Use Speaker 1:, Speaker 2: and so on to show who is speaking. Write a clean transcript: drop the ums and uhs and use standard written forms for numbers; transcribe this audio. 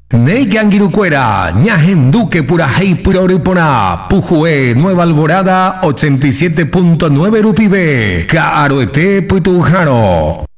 Speaker 1: Neigangirucuera, Ñajenduque Purajei Puroripona, Pujue, Nueva Alborada, 87.9 Rupibe, Caroete Puitujano.